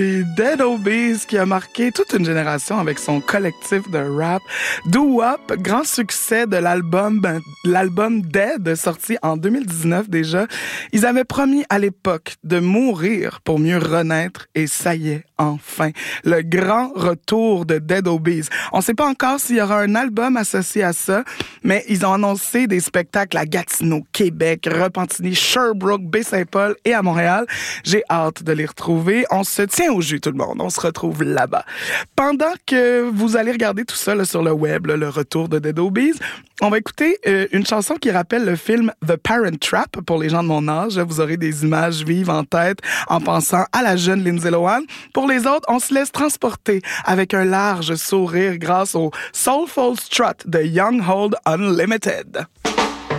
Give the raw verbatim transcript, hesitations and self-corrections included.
les Dead Obies qui a marqué toute une génération avec son collectif de rap. Doo-Wop, grand succès de l'album l'album Dead, sorti en deux mille dix-neuf déjà. Ils avaient promis à l'époque de mourir pour mieux renaître et ça y est, enfin, le grand retour de Dead Obies. On sait pas encore s'il y aura un album associé à ça, mais ils ont annoncé des spectacles à Gatineau, Québec, Repentigny, Sherbrooke, Baie-Saint-Paul et à Montréal. J'ai hâte de les retrouver. On se tient au jus, tout le monde. On se retrouve là-bas. Pendant que vous allez regarder tout ça là, sur le web, là, le retour de Dead Obies, on va écouter euh, une chanson qui rappelle le film The Parent Trap pour les gens de mon âge. Vous aurez des images vives en tête en pensant à la jeune Lindsay Lohan. Pour les autres, on se laisse transporter avec un large sourire grâce au Soulful Strut de Young Hold Unlimited.